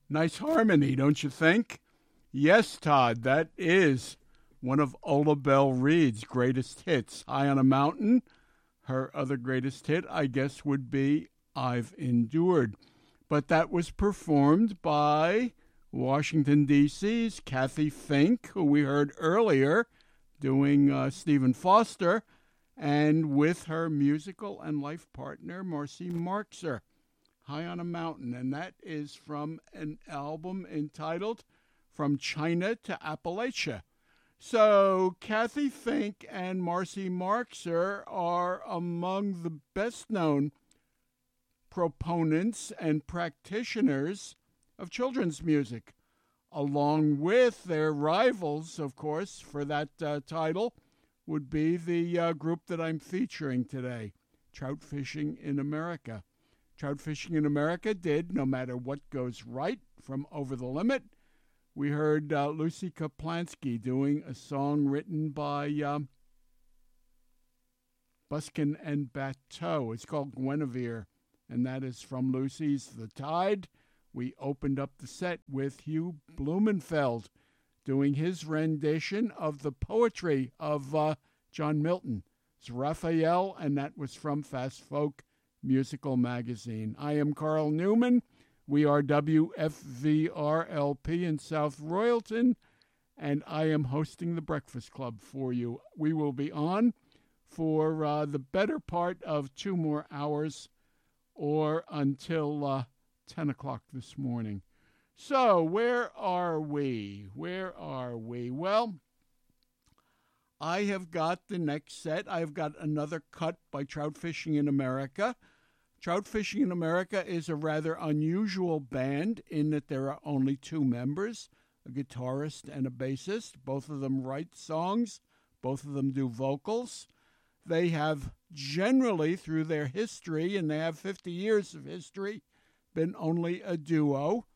Nice harmony, don't you think? Yes, Todd, that is one of Ola Belle Reed's greatest hits. High on a Mountain. Her other greatest hit, I guess, would be I've Endured. But that was performed by Washington, D.C.'s Kathy Fink, who we heard earlier doing Stephen Foster, and with her musical and life partner, Marcy Marxer. High on a Mountain, and that is from an album entitled From China to Appalachia. So, Kathy Fink and Marcy Marxer are among the best known proponents and practitioners of children's music, along with their rivals, of course, for that title, would be the group that I'm featuring today, Trout Fishing in America. Trout Fishing in America did No Matter What Goes Right from Over the Limit. We heard Lucy Kaplansky doing a song written by Buskin and Bateau. It's called Guinevere, and that is from Lucy's The Tide. We opened up the set with Hugh Blumenfeld doing his rendition of the poetry of John Milton. It's Raphael, and that was from Fast Folk Musical Magazine. I am Carl Newman. We are WFVRLP in South Royalton, and I am hosting the Breakfast Club for you. We will be on for the better part of 2 more hours or until 10 o'clock this morning. So, where are we? Where are we? Well, I have got the next set. I've got another cut by Trout Fishing in America. Trout Fishing in America is a rather unusual band in that there are only 2 members, a guitarist and a bassist. Both of them write songs. Both of them do vocals. They have generally, through their history, and they have 50 years of history, been only a duo.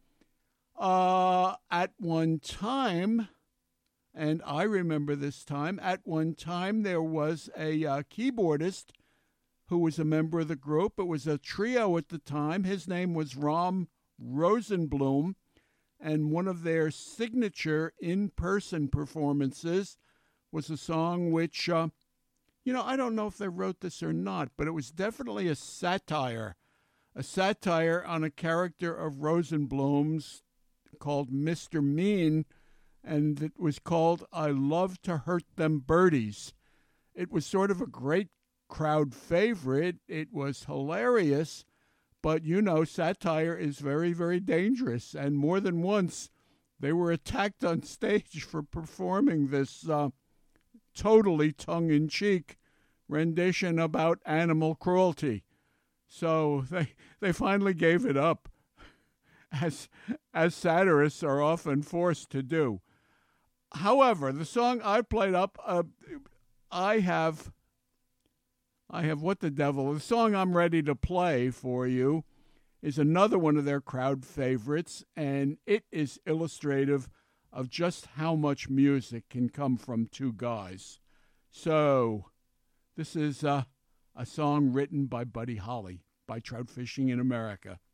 At one time, and I remember this time, at one time there was a keyboardist who was a member of the group. It was a trio at the time. His name was Rom Rosenblum, and one of their signature in-person performances was a song which, I don't know if they wrote this or not, but it was definitely a satire on a character of Rosenblum's called Mr. Mean, and it was called I Love to Hurt Them Birdies. It was sort of a great crowd favorite. It was hilarious, but satire is very, very dangerous, and more than once they were attacked on stage for performing this totally tongue-in-cheek rendition about animal cruelty. So they finally gave it up, as satirists are often forced to do. However, the song I played up, I have What the Devil. The song I'm ready to play for you is another one of their crowd favorites, and it is illustrative of just how much music can come from 2 guys. So, this is a song written by Buddy Holly by Trout Fishing in America.